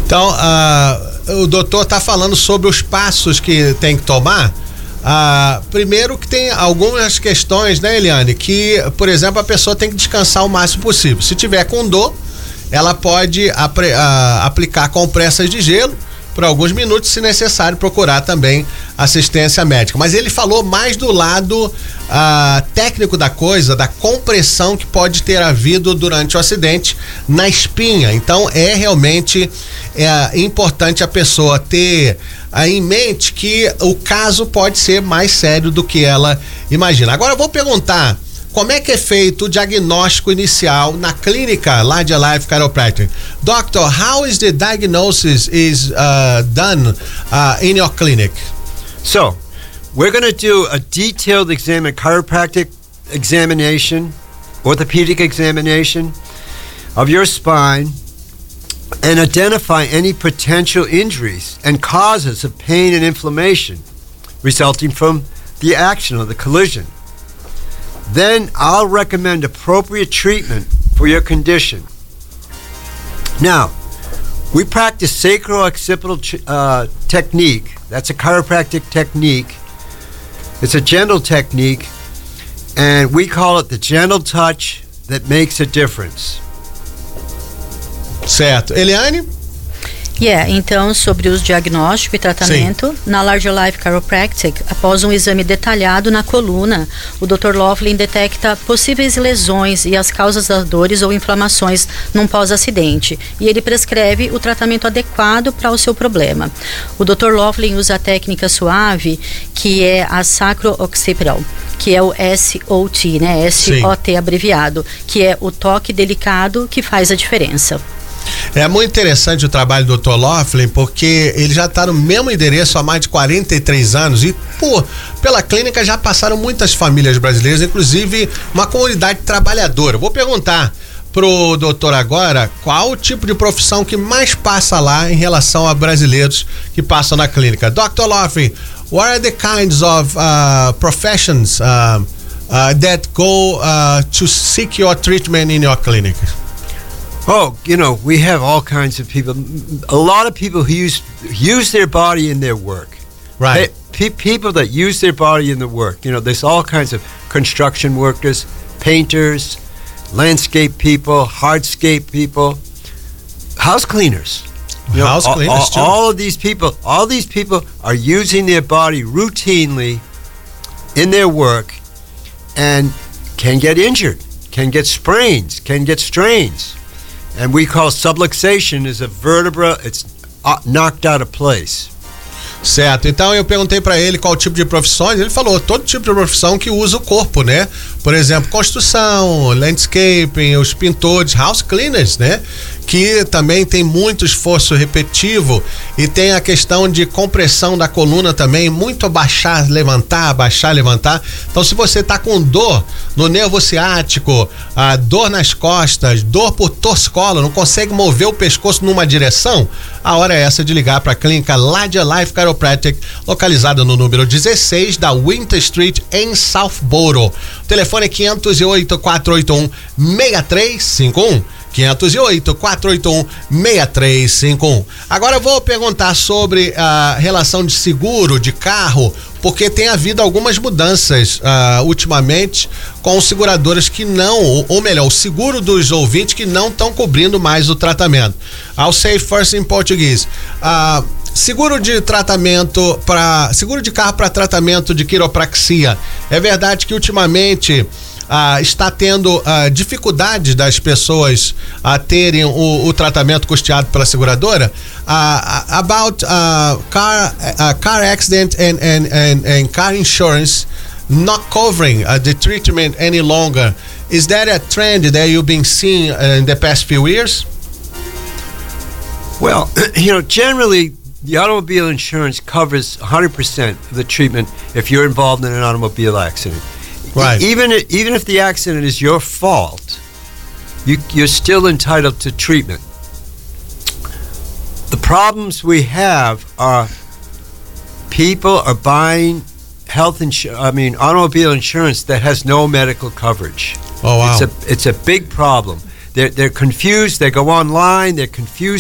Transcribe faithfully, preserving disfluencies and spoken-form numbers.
Então, uh, o doutor está falando sobre os passos que tem que tomar. Uh, primeiro que tem algumas questões, né, Eliane, que, por exemplo, a pessoa tem que descansar o máximo possível. Se tiver com dor, ela pode apre, uh, aplicar compressas de gelo por alguns minutos, se necessário, procurar também assistência médica. Mas ele falou mais do lado uh, técnico da coisa, da compressão que pode ter havido durante o acidente na espinha. Então é realmente é, importante a pessoa ter uh, em mente que o caso pode ser mais sério do que ela imagina. Agora eu vou perguntar: como é que é feito o diagnóstico inicial na clínica Lydia Life Chiropractic? Doctor, how is the diagnosis is uh, done uh, in your clinic? So, we're going to do a detailed exam, a chiropractic examination, orthopedic examination of your spine, and identify any potential injuries and causes of pain and inflammation resulting from the action of the collision. Then I'll recommend appropriate treatment for your condition. Now, we practice sacro-occipital uh, technique. That's a chiropractic technique. It's a gentle technique, and we call it the gentle touch that makes a difference. Certo. Eliane? Yeah, então, sobre os diagnóstico e tratamento, sim, na Larger Life Chiropractic, após um exame detalhado na coluna, o doutor Laughlin detecta possíveis lesões e as causas das dores ou inflamações num pós-acidente, e ele prescreve o tratamento adequado para o seu problema. O doutor Laughlin usa a técnica suave, que é a sacro-occipital, que é o S O T, né? S O T abreviado, que é o toque delicado que faz a diferença. É muito interessante o trabalho do doutor Laughlin, porque ele já está no mesmo endereço há mais de quarenta e três anos e, pô, pela clínica já passaram muitas famílias brasileiras, inclusive uma comunidade trabalhadora. Vou perguntar pro doutor agora qual o tipo de profissão que mais passa lá em relação a brasileiros que passam na clínica. doutor Laughlin, what are the kinds of uh, professions uh, uh, that go uh, to seek your treatment in your clinic? Oh, you know, we have all kinds of people. A lot of people who use use their body in their work. Right. Pe- people that use their body in the work. You know, there's all kinds of construction workers, painters, landscape people, hardscape people, house cleaners. You know, house all, cleaners all, too. all of these people, all these people are using their body routinely in their work and can get injured, can get sprains, can get strains. And we call subluxation is a vertebra, it's knocked out of place. Certo, então eu perguntei para ele qual tipo de profissões, ele falou todo tipo de profissão que usa o corpo, né? Por exemplo, construção, landscaping, os pintores, house cleaners, né? Que também tem muito esforço repetitivo e tem a questão de compressão da coluna também, muito abaixar, levantar, abaixar, levantar. Então, se você tá com dor no nervo ciático, a dor nas costas, dor por torcicolo, não consegue mover o pescoço numa direção, a hora é essa de ligar para a clínica Lydia Life Chiropractic, localizada no número dezesseis da Winter Street em Southborough. O telefone é quinhentos e oito, quatrocentos e oitenta e um, seis três cinco um. quinhentos e oito, quatrocentos e oitenta e um, seis três cinco um. Agora eu vou perguntar sobre a relação de seguro de carro, porque tem havido algumas mudanças uh, ultimamente com seguradoras que não, ou melhor, o seguro dos ouvintes que não estão cobrindo mais o tratamento. I'll say first in português. Uh, seguro de tratamento para seguro de carro para tratamento de quiropraxia. É verdade que ultimamente Uh, está tendo uh, dificuldade das pessoas a uh, terem o, o tratamento custeado pela seguradora. Uh, about uh, car uh, car accident and, and, and, and car insurance not covering uh, the treatment any longer. Is that a trend that you've been seeing uh, in the past few years? Well, you know, generally the automobile insurance covers one hundred percent of the treatment if you're involved in an automobile accident. Right. Even even if the accident is your fault, you, you're still entitled to treatment. The problems we have are people are buying health insurance. I mean, automobile insurance that has no medical coverage. Oh wow! It's a it's a big problem. They're they're confused. They go online. They're confused.